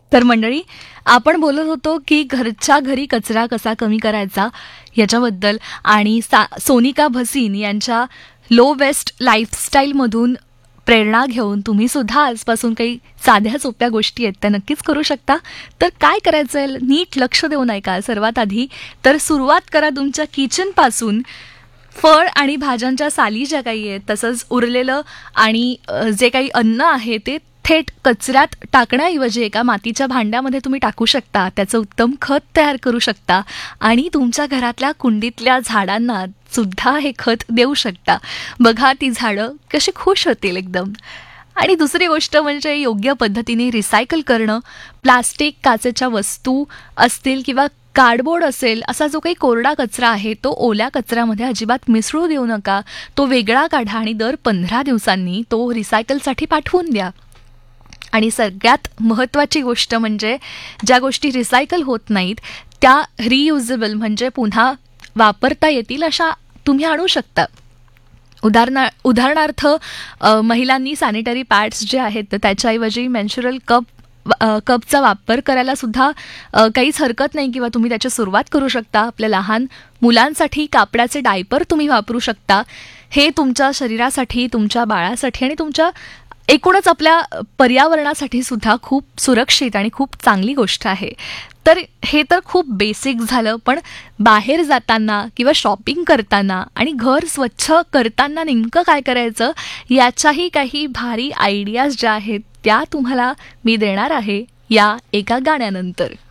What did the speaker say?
तर मंडळी, आपण बोलत होतो की घरच्या घरी कचरा कसा कमी करायचा याच्याबद्दल, आणि सोनिका भसीन यांच्या लो वेस्ट लाईफस्टाईलमधून प्रेरणा घेऊन तुम्ही सुद्धा आजपासून काही साध्या सोप्या गोष्टी आहेत त्या नक्कीच करू शकता. तर काय करायचं आहे, नीट लक्ष देऊन ऐका. सर्वात आधी तर सुरुवात करा तुमच्या किचनपासून. फळ आणि भाज्यांच्या साली ज्या काही आहेत, तसंच उरलेलं आणि जे काही अन्न आहे ते थेट कचऱ्यात टाकण्याऐवजी एका मातीच्या भांड्यामध्ये तुम्ही टाकू शकता. त्याचं उत्तम खत तयार करू शकता आणि तुमच्या घरातल्या कुंडीतल्या झाडांना सुद्धा हे खत देऊ शकता. बघा ती झाडं कशी खुश होतील एकदम. आणि दुसरी गोष्ट म्हणजे योग्य पद्धतीने रिसायकल करणं. प्लास्टिक, काचेच्या वस्तू असतील किंवा कार्डबोर्ड असेल, असा जो काही कोरडा कचरा आहे तो ओल्या कचऱ्यामध्ये अजिबात मिसळू देऊ नका. तो वेगळा काढा आणि दर 15 दिवसांनी तो रिसायकलसाठी पाठवून द्या. आणि सगळ्यात महत्त्वाची गोष्ट म्हणजे ज्या गोष्टी रिसायकल होत नाहीत त्या रियुजेबल म्हणजे पुन्हा वापरता येतील अशा तुम्ही आणू शकता. उदाहरणार्थ महिलांनी सॅनिटरी पॅड्स जे आहेत तर त्याच्याऐवजी मेन्स्ट्रुअल कपचा वापर करायला सुद्धा काहीच हरकत नाही, किंवा तुम्ही त्याची सुरुवात करू शकता. आपल्या लहान मुलांसाठी कापडाचे डायपर तुम्ही वापरू शकता. हे तुमच्या शरीरासाठी, तुमच्या बाळासाठी आणि तुमच्या एकूणच आपल्या पर्यावरणासाठी सुद्धा खूप सुरक्षित आणि खूप चांगली गोष्ट आहे. तर हे तर खूप बेसिक झालं, पण बाहेर जाताना किंवा शॉपिंग करताना आणि घर स्वच्छ करताना नेमकं काय करायचं याच्याही काही भारी आयडियाज ज्या आहेत त्या तुम्हाला मी देणार आहे या एका गाण्यानंतर.